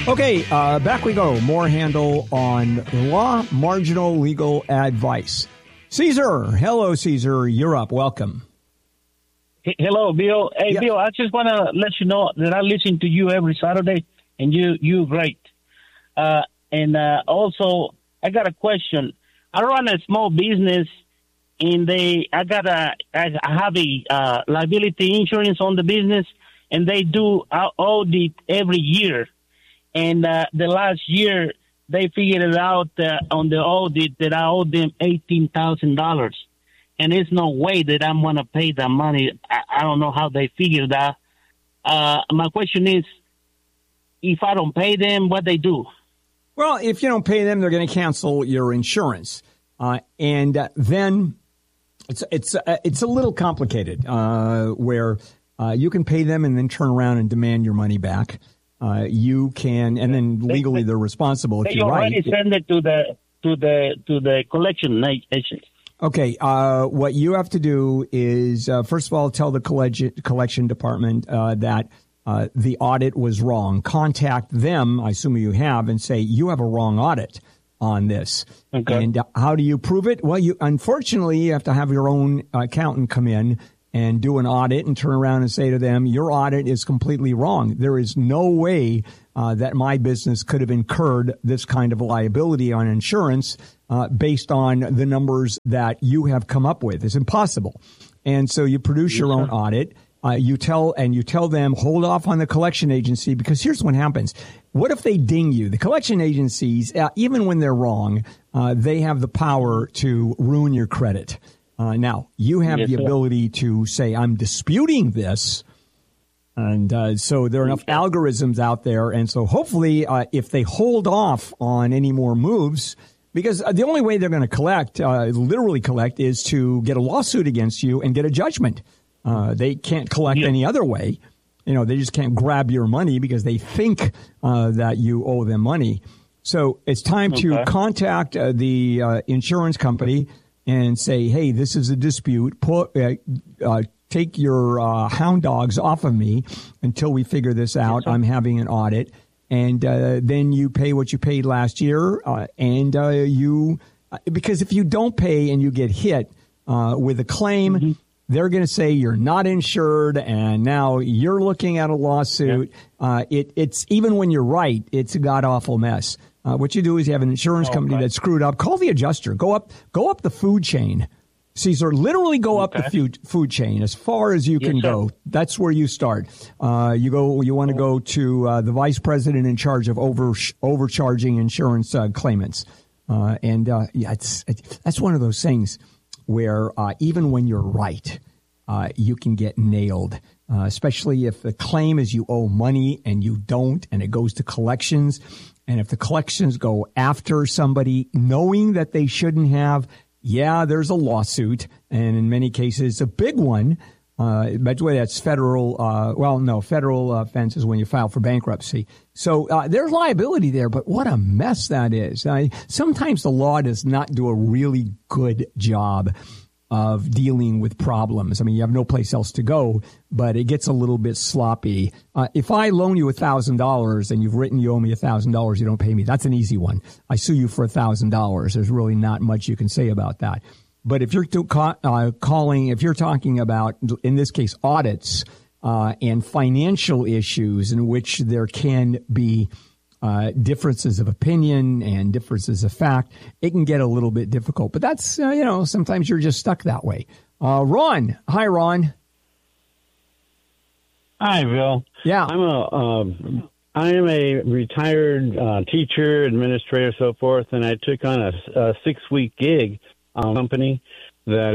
Okay, back we go. More handle on law, marginal legal advice. Caesar, hello, Caesar. You're up. Welcome. Hello, Bill. Hey, yeah. Bill, I just want to let you know that I listen to you every Saturday, and you're great. Also, I got a question. I run a small business, and I have a liability insurance on the business, and they do audit every year. And the last year, they figured it out on the audit that I owe them $18,000. And there's no way that I'm going to pay that money. I don't know how they figured that. My question is, if I don't pay them, what they do? Well, if you don't pay them, they're going to cancel your insurance. Then it's a little complicated where you can pay them and then turn around and demand your money back. You can, and then legally they're responsible if you're right. They already send it to the collection agent. Okay, what you have to do is, first of all, tell the collection department that the audit was wrong. Contact them, I assume you have, and say, you have a wrong audit on this. Okay. And how do you prove it? Well, unfortunately, you have to have your own accountant come in and do an audit and turn around and say to them, your audit is completely wrong. There is no way that my business could have incurred this kind of liability on insurance based on the numbers that you have come up with. It's impossible. And so you produce your own audit. You tell them, hold off on the collection agency, because here's what happens. What if they ding you? The collection agencies, even when they're wrong, they have the power to ruin your credit. Now, you have the ability to say, I'm disputing this. And so there are enough algorithms out there. And so hopefully, if they hold off on any more moves, because the only way they're going to literally collect, is to get a lawsuit against you and get a judgment. They can't collect any other way. They just can't grab your money because they think that you owe them money. So it's time to contact the insurance company and say, hey, this is a dispute. Take your hound dogs off of me until we figure this out. I'm having an audit. And then you pay what you paid last year. Because if you don't pay and you get hit with a claim, they're going to say you're not insured, and now you're looking at a lawsuit. It's even when you're right, it's a god-awful mess. What you do is you have an insurance company that's screwed up. Call the adjuster. Go up the food chain. Caesar, literally go up the food chain as far as you can go. That's where you start. You want to go to the vice president in charge of overcharging insurance claimants. That's one of those things where even when you're right, you can get nailed, especially if the claim is you owe money and you don't, and it goes to collections. And if the collections go after somebody knowing that they shouldn't have, there's a lawsuit, and in many cases, a big one. By the way, that's federal. Federal offense is when you file for bankruptcy. So there's liability there, but what a mess that is. Sometimes the law does not do a really good job of dealing with problems. I mean, you have no place else to go, but it gets a little bit sloppy. If I loan you $1,000 and you've written you owe me $1,000, you don't pay me, that's an easy one. I sue you for $1,000. There's really not much you can say about that. But if you're if you're talking about, in this case, audits and financial issues in which there can be differences of opinion and differences of fact, it can get a little bit difficult. But that's, sometimes you're just stuck that way. Ron. Hi, Ron. Hi, Bill. Yeah. I am a retired teacher, administrator, so forth, and I took on a 6-week gig company that